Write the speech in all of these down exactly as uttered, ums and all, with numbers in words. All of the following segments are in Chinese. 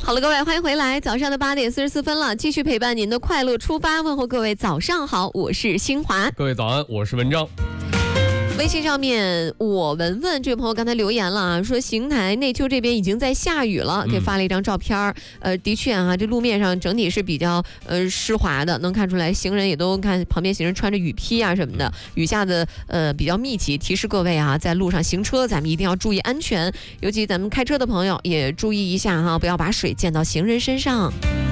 好了，各位，欢迎回来。早上的八点四十四分了，继续陪伴您的快乐出发，问候各位早上好，我是新华。 各位早安，我是文章。 微信上面，我文文这位朋友刚才留言了啊，说邢台内丘这边已经在下雨了，给发了一张照片。嗯、呃，的确啊，这路面上整体是比较呃湿滑的，能看出来行人也都看旁边行人穿着雨披啊什么的，雨下的呃比较密集，提示各位啊，在路上行车咱们一定要注意安全，尤其咱们开车的朋友也注意一下哈，不要把水溅到行人身上。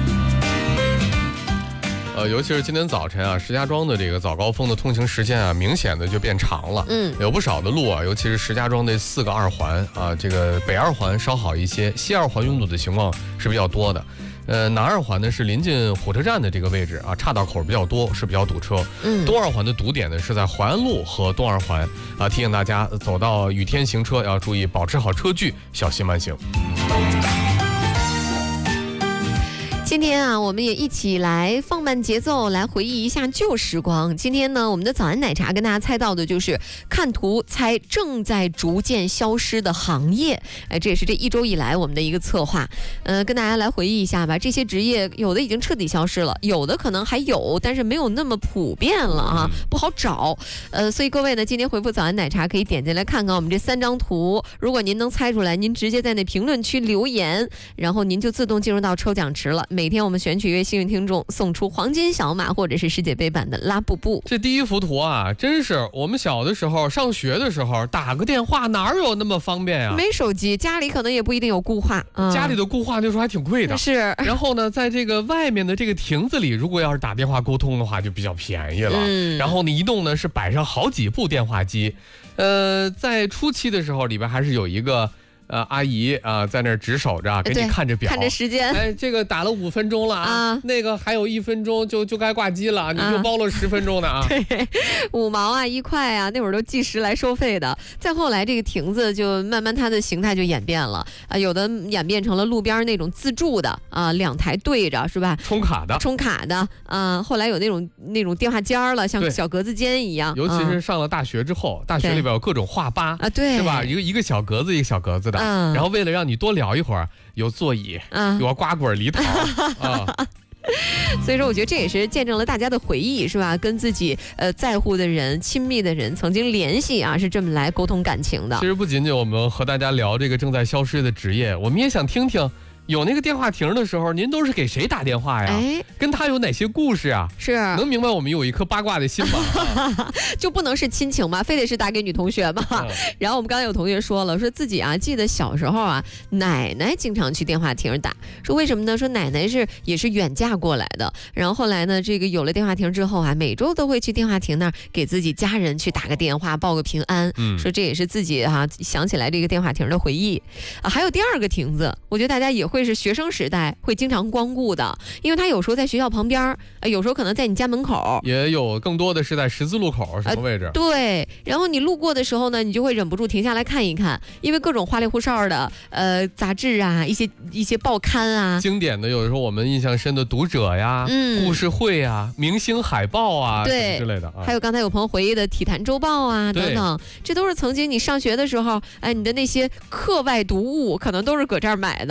呃，尤其是今天早晨啊，石家庄的这个早高峰的通行时间啊，明显的就变长了。嗯，有不少的路啊，尤其是石家庄这四个二环啊，这个北二环稍好一些，西二环拥堵的情况是比较多的。呃，南二环呢是临近火车站的这个位置啊，岔道口比较多，是比较堵车。嗯，东二环的堵点呢是在淮安路和东二环啊，提醒大家走到雨天行车要注意保持好车距，小心慢行。 今天啊，我们也一起来放慢节奏，来回忆一下旧时光。今天呢，我们的早安奶茶跟大家猜到的就是看图猜正在逐渐消失的行业。哎，这也是这一周以来我们的一个策划。呃，跟大家来回忆一下吧。这些职业有的已经彻底消失了，有的可能还有，但是没有那么普遍了啊，不好找。呃，所以各位呢，今天回复早安奶茶可以点进来看看我们这三张图。如果您能猜出来，您直接在那评论区留言，然后您就自动进入到抽奖池了。每天我们选取一位幸运听众，送出黄金小马或者是世界杯版的拉布布。 这第一幅图啊，真是我们小的时候上学的时候打个电话哪有那么方便啊？ 没手机，家里可能也不一定有固话， 嗯、家里的固话那时候还挺贵的。 是。 然后呢，在这个外面的这个亭子里，如果要是打电话沟通的话，就比较便宜了。嗯。然后呢，一栋呢是摆上好几部电话机，呃，在初期的时候里边还是有一个。呃，阿姨啊、呃，在那儿值守着，给你看着表， 看着时间。 哎，这个打了五分钟了啊，啊那个还有一分钟就就该挂机了，你就包了十分钟的啊。 对，五毛啊，一块啊，那会儿都计时来收费的。再后来，这个亭子就慢慢它的形态就演变了啊，有的演变成了路边那种自助的啊，两台对着是吧？ 充卡的， 充卡的啊。后来有那种那种电话间了，像小格子间一样。 尤其是上了大学之后，大学里边有各种话吧啊，对， 是吧？一个一个小格子一个小格子的。嗯，然后为了让你多聊一会儿，有座椅，嗯，有瓜果梨桃啊。 所以说，我觉得这也是见证了大家的回忆，是吧？跟自己呃在乎的人、亲密的人曾经联系啊，是这么来沟通感情的。 其实不仅仅我们和大家聊这个正在消失的职业，我们也想听听。有那个电话亭的时候，您都是给谁打电话呀？哎，跟他有哪些故事啊？ 是能明白我们有一颗八卦的心吗？ 就不能是亲情吗？非得是打给女同学吗？嗯、然后我们刚才有同学说了，说自己啊记得小时候啊，奶奶经常去电话亭打，说为什么呢？说奶奶是也是远嫁过来的，然后后来呢，这个有了电话亭之后啊，每周都会去电话亭那儿给自己家人去打个电话，报个平安。嗯，说这也是自己哈、啊、想起来这个电话亭的回忆啊。还有第二个亭子，我觉得大家也会。会是学生时代会经常光顾的，因为他有时候在学校旁边，呃，有时候可能在你家门口， 也有更多的是在十字路口什么位置、呃。 对，然后你路过的时候呢，你就会忍不住停下来看一看，因为各种花里胡哨的呃杂志啊，一些一些报刊啊， 经典的有时候我们印象深的读者呀、嗯、故事会啊、明星海报啊，对之类的、啊。 还有刚才有朋友回忆的体坛周报啊等等，这都是曾经你上学的时候，哎，你的那些课外读物可能都是搁这儿买的。